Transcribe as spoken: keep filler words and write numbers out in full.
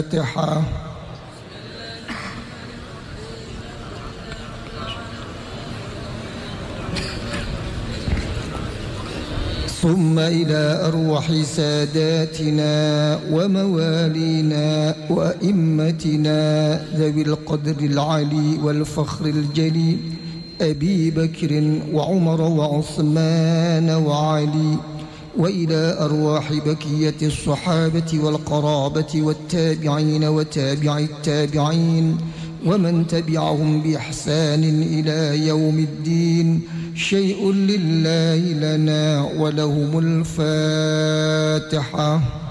الفاتحة. ثم إلى أرواح ساداتنا وموالينا وأئمتنا ذوي القدر العلي والفخر الجلي، أبي بكر وعمر وعثمان وعلي، وإلى أرواح بكية الصحابة والقرابة والتابعين وتابع التابعين ومن تبعهم بإحسان إلى يوم الدين. شيء لله لنا ولهم الفاتحة.